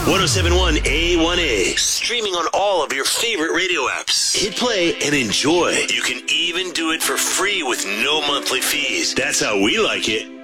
1071 A1A. Streaming on all of your favorite radio apps. Hit play and enjoy. You can even do it for free with no monthly fees. That's how we like it.